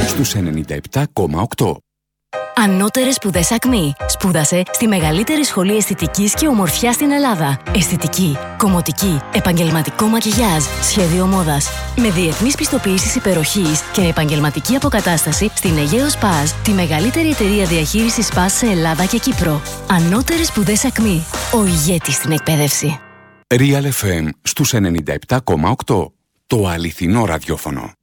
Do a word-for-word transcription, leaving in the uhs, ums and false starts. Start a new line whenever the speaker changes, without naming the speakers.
στους ενενήντα επτά κόμμα οκτώ.
Ανώτερες σπουδές Ακμή. Σπούδασε στη μεγαλύτερη σχολή αισθητικής και ομορφιάς στην Ελλάδα. Αισθητική, κομμωτική, επαγγελματικό μακιγιάζ, σχέδιο μόδας. Με διεθνείς πιστοποιήσεις υπεροχής και επαγγελματική αποκατάσταση στην Αιγαίο Σπας, τη μεγαλύτερη εταιρεία διαχείρισης σπας σε Ελλάδα και Κύπρο. Ανώτερες σπουδές Ακμή. Ο ηγέτης στην εκπαίδευση.
Real εφ εμ στους ενενήντα επτά κόμμα οκτώ. Το αληθινό ραδιόφωνο.